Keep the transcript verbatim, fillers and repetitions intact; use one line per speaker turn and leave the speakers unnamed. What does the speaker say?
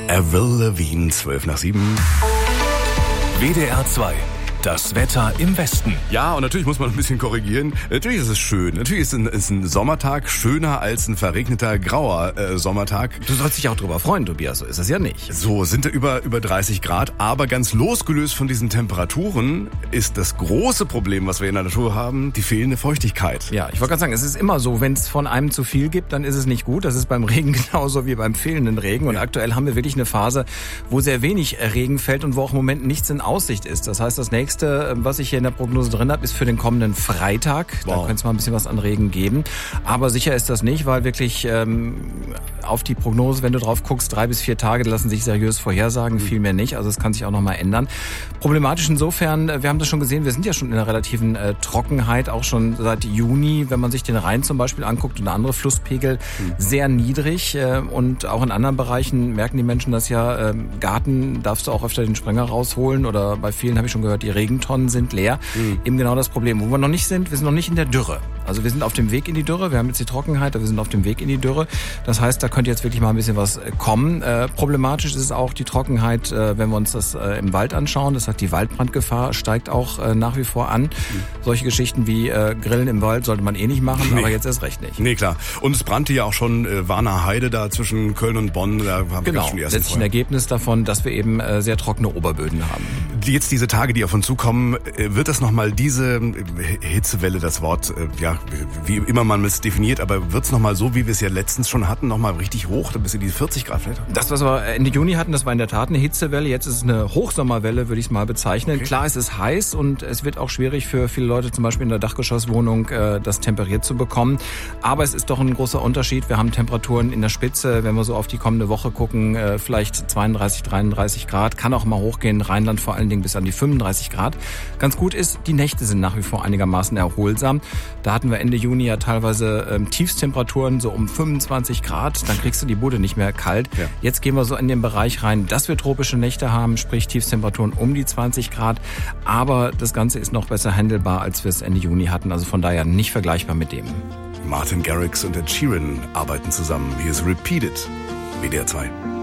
Avril Lavigne, zwölf nach sieben.
W D R zwei. Das Wetter im Westen.
Ja, und natürlich muss man ein bisschen korrigieren. Natürlich ist es schön. Natürlich ist ein, ist ein Sommertag schöner als ein verregneter, grauer äh, Sommertag.
Du sollst dich auch drüber freuen, Tobias. So ist es ja nicht.
So sind wir über, über dreißig Grad. Aber ganz losgelöst von diesen Temperaturen ist das große Problem, was wir in der Natur haben, die fehlende Feuchtigkeit.
Ja, ich wollte gerade sagen, es ist immer so, wenn es von einem zu viel gibt, dann ist es nicht gut. Das ist beim Regen genauso wie beim fehlenden Regen. Und ja. aktuell haben wir wirklich eine Phase, wo sehr wenig Regen fällt und wo auch im Moment nichts in Aussicht ist. Das heißt, das nächste, was ich hier in der Prognose drin habe, ist für den kommenden Freitag. Wow. Da könnte es mal ein bisschen was an Regen geben. Aber sicher ist das nicht, weil wirklich ähm, auf die Prognose, wenn du drauf guckst, drei bis vier Tage lassen sich seriös vorhersagen, mhm. viel mehr nicht. Also es kann sich auch noch mal ändern. Problematisch insofern, wir haben das schon gesehen, wir sind ja schon in einer relativen äh, Trockenheit, auch schon seit Juni, wenn man sich den Rhein zum Beispiel anguckt und andere Flusspegel, mhm. sehr niedrig. Äh, und auch in anderen Bereichen merken die Menschen das ja, äh, Garten darfst du auch öfter den Sprenger rausholen oder bei vielen habe ich schon gehört, die Regentonnen sind leer. Mhm. Eben genau das Problem. Wo wir noch nicht sind, wir sind noch nicht in der Dürre. Also wir sind auf dem Weg in die Dürre. Wir haben jetzt die Trockenheit, aber wir sind auf dem Weg in die Dürre. Das heißt, da könnte jetzt wirklich mal ein bisschen was kommen. Äh, problematisch ist auch die Trockenheit, äh, wenn wir uns das äh, im Wald anschauen. Das heißt, die Waldbrandgefahr steigt auch äh, nach wie vor an. Mhm. Solche Geschichten wie äh, Grillen im Wald sollte man eh nicht machen, nee. aber jetzt erst recht nicht.
Nee, klar. Und es brannte ja auch schon äh, Warner Heide da zwischen Köln und Bonn. Da haben
genau,
wir schon die ersten
letztlich ein Ergebnis davon, dass wir eben äh, sehr trockene Oberböden haben.
Jetzt diese Tage, die auf uns zukommen, wird das nochmal diese Hitzewelle, das Wort, ja, wie immer man es definiert, aber wird es nochmal so, wie wir es ja letztens schon hatten, nochmal richtig hoch, bis in die vierzig Grad vielleicht?
Das, was wir Ende Juni hatten, das war in der Tat eine Hitzewelle. Jetzt ist es eine Hochsommerwelle, würde ich es mal bezeichnen. Okay. Klar, es ist heiß und es wird auch schwierig für viele Leute, zum Beispiel in der Dachgeschosswohnung, das temperiert zu bekommen. Aber es ist doch ein großer Unterschied. Wir haben Temperaturen in der Spitze, wenn wir so auf die kommende Woche gucken, vielleicht zweiunddreißig, dreiunddreißig Grad. Kann auch mal hochgehen, Rheinland vor allen Dingen bis an die fünfunddreißig Grad. Ganz gut ist, die Nächte sind nach wie vor einigermaßen erholsam. Da hatten wir Ende Juni ja teilweise ähm, Tiefstemperaturen so um fünfundzwanzig Grad. Dann kriegst du die Bude nicht mehr kalt. Ja. Jetzt gehen wir so in den Bereich rein, dass wir tropische Nächte haben, sprich Tiefstemperaturen um die zwanzig Grad. Aber das Ganze ist noch besser handelbar, als wir es Ende Juni hatten. Also von daher nicht vergleichbar mit dem.
Martin Garrix und Ed Sheeran arbeiten zusammen. Hier ist Repeated, W D R zwei.